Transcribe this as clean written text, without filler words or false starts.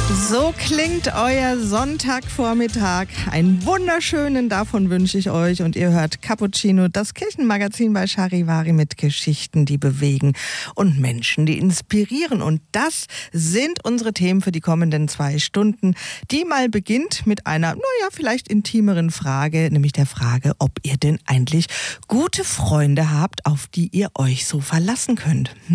So klingt euer Sonntagvormittag. Einen wunderschönen davon wünsche ich euch. Und ihr hört Cappuccino, das Kirchenmagazin bei Charivari mit Geschichten, die bewegen und Menschen, die inspirieren. Und das sind unsere Themen für die kommenden 2 Stunden, die mal beginnt mit einer, vielleicht intimeren Frage, nämlich der Frage, ob ihr denn eigentlich gute Freunde habt, auf die ihr euch so verlassen könnt.